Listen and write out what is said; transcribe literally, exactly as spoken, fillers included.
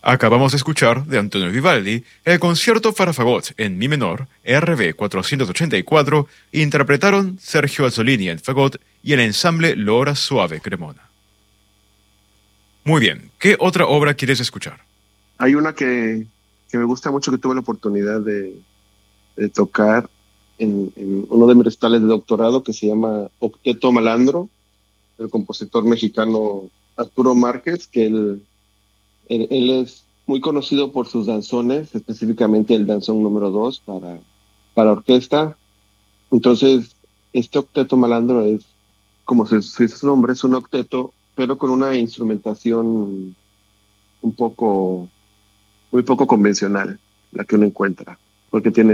Acabamos de escuchar de Antonio Vivaldi el concierto para fagot en mi menor, R B cuatrocientos ochenta y cuatro, interpretaron Sergio Azzolini en fagot y el ensamble Lora Suave Cremona. Muy bien, ¿qué otra obra quieres escuchar? Hay una que, que me gusta mucho, que tuve la oportunidad de, de tocar en, en uno de mis recitales de doctorado, que se llama Octeto Malandro, del compositor mexicano Arturo Márquez, que él, él, él es muy conocido por sus danzones, específicamente el danzón número dos para, para orquesta. Entonces, este Octeto Malandro es, como se dice su nombre, es un octeto, pero con una instrumentación un poco, muy poco convencional, la que uno encuentra, porque tiene